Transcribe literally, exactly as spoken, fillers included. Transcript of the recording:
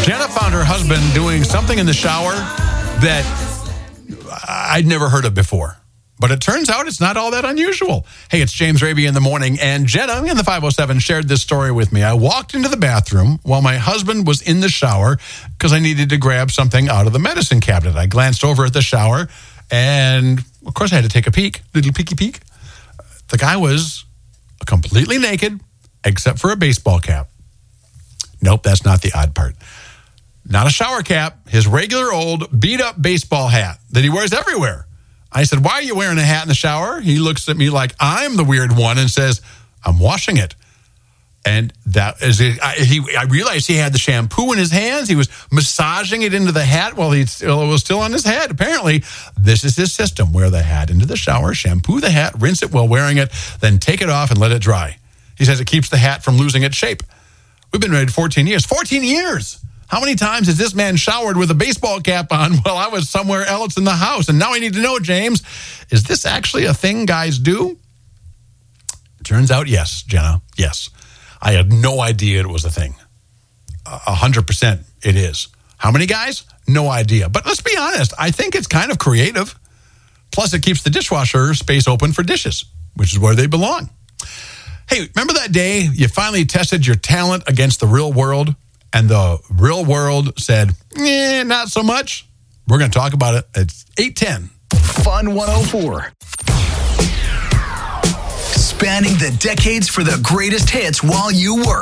Jenna found her husband doing something in the shower that I'd never heard of before. But it turns out it's not all that unusual. Hey, it's James Raby in the morning, and Jenna in the five oh seven shared this story with me. I walked into the bathroom while my husband was in the shower because I needed to grab something out of the medicine cabinet. I glanced over at the shower, and of course I had to take a peek, little peeky peek. The guy was completely naked except for a baseball cap. Nope, that's not the odd part. Not a shower cap, his regular old beat-up baseball hat that he wears everywhere. I said, why are you wearing a hat in the shower? He looks at me like I'm the weird one and says, I'm washing it. And that is it. I, he, I realized he had the shampoo in his hands. He was massaging it into the hat while he still, it was still on his head. Apparently, this is his system. Wear the hat into the shower, shampoo the hat, rinse it while wearing it, then take it off and let it dry. He says it keeps the hat from losing its shape. We've been married fourteen years. fourteen years! How many times has this man showered with a baseball cap on while I was somewhere else in the house? And now I need to know, James, is this actually a thing guys do? It turns out, yes, Jenna, yes. I had no idea it was a thing. A hundred percent it is. How many guys? No idea. But let's be honest, I think it's kind of creative. Plus, it keeps the dishwasher space open for dishes, which is where they belong. Hey, remember that day you finally tested your talent against the real world? And the real world said, eh, not so much. We're going to talk about it at eight ten. Fun one oh four. Spanning the decades for the greatest hits while you work.